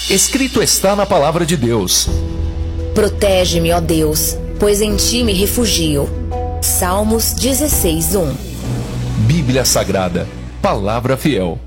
Escrito está na palavra de Deus. Protege-me, ó Deus, pois em ti me refugio. Salmos 16:1. Bíblia Sagrada, palavra fiel.